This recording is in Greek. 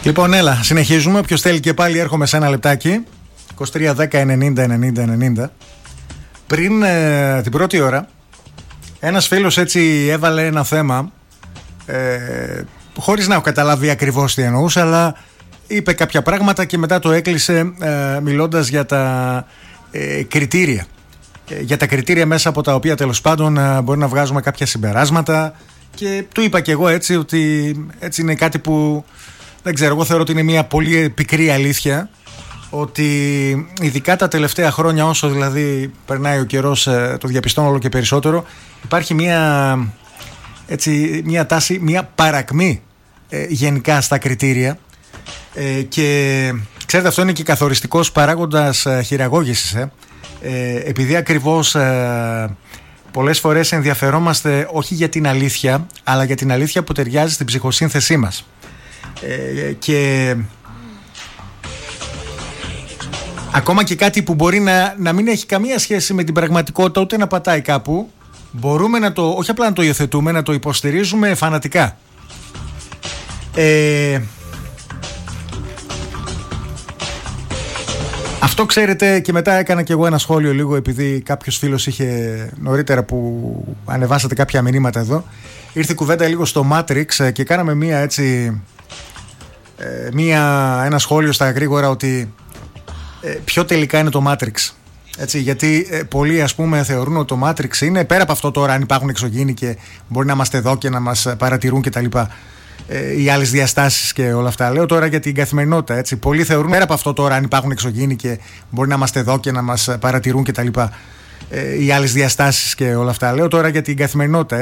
Λοιπόν, έλα, συνεχίζουμε. Όποιος θέλει και πάλι έρχομαι σε ένα λεπτάκι. 23 10 90 90 90. Πριν την πρώτη ώρα, ένας φίλος έτσι έβαλε ένα θέμα, χωρίς να έχω καταλάβει ακριβώς τι εννοούσε, αλλά είπε κάποια πράγματα και μετά το έκλεισε μιλώντας για τα κριτήρια. Για τα κριτήρια μέσα από τα οποία τέλος πάντων μπορεί να βγάζουμε κάποια συμπεράσματα. Και του είπα και εγώ έτσι ότι έτσι είναι κάτι που δεν ξέρω, εγώ θεωρώ ότι είναι μια πολύ πικρή αλήθεια, ότι ειδικά τα τελευταία χρόνια, όσο δηλαδή περνάει ο καιρός, το διαπιστώνω όλο και περισσότερο, υπάρχει μια τάση, μια παρακμή γενικά στα κριτήρια, και ξέρετε, αυτό είναι και καθοριστικός παράγοντας χειραγώγησης, επειδή ακριβώς πολλές φορές ενδιαφερόμαστε όχι για την αλήθεια, αλλά για την αλήθεια που ταιριάζει στην ψυχοσύνθεσή μας. Και ακόμα και κάτι που μπορεί να μην έχει καμία σχέση με την πραγματικότητα, ούτε να πατάει κάπου, μπορούμε να το, όχι απλά να το υιοθετούμε, να το υποστηρίζουμε φανατικά. Αυτό ξέρετε, και μετά έκανα και εγώ ένα σχόλιο λίγο, επειδή κάποιος φίλος είχε νωρίτερα που ανεβάσατε κάποια μηνύματα εδώ, ήρθε η κουβέντα λίγο στο Matrix και κάναμε ένα σχόλιο στα γρήγορα ότι ποιο τελικά είναι το Matrix. Έτσι, γιατί πολλοί ας πούμε θεωρούν ότι το Matrix είναι, πέρα από αυτό τώρα αν υπάρχουν εξωγήινοι και μπορεί να είμαστε εδώ και να μας παρατηρούν και τα λοιπά, οι άλλες διαστάσεις και όλα αυτά. Λέω τώρα για την καθημερινότητα, έτσι. Πολλοί θεωρούν, πέρα από αυτό τώρα αν υπάρχουν εξωγήινοι και μπορεί να είμαστε εδώ και να μας παρατηρούν και τα λοιπά, οι άλλες διαστάσεις και όλα αυτά. Λέω τώρα για την καθημερινότητα.